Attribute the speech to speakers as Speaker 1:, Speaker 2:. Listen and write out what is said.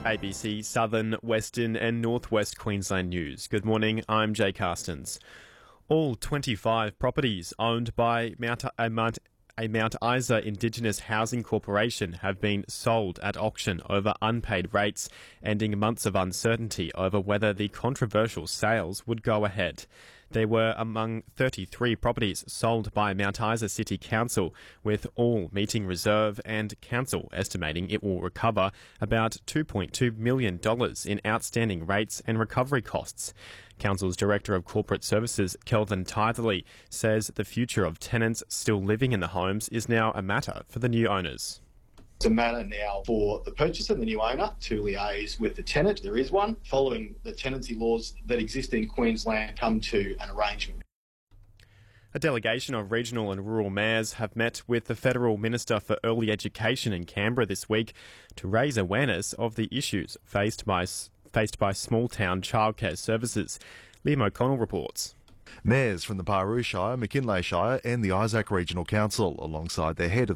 Speaker 1: ABC Southern, Western and Northwest Queensland News. Good morning, I'm Jay Carstens. All 25 properties owned by Mount Isa Indigenous Housing Corporation have been sold at auction over unpaid rates, ending months of uncertainty over whether the controversial sales would go ahead. They were among 33 properties sold by Mount Isa City Council, with all meeting reserve and council estimating it will recover about $2.2 million in outstanding rates and recovery costs. Council's Director of Corporate Services, Kelvin Tytherley, says the future of tenants still living in the homes is now a matter for the new owners.
Speaker 2: It's a matter now for the purchaser, the new owner, to liaise with the tenant. There is one, following the tenancy laws that exist in Queensland, come to an arrangement.
Speaker 1: A delegation of regional and rural mayors have met with the Federal Minister for Early Education in Canberra this week to raise awareness of the issues faced by small-town childcare services. Liam O'Connell reports.
Speaker 3: Mayors from the Paru Shire, McKinlay Shire and the Isaac Regional Council, alongside the head of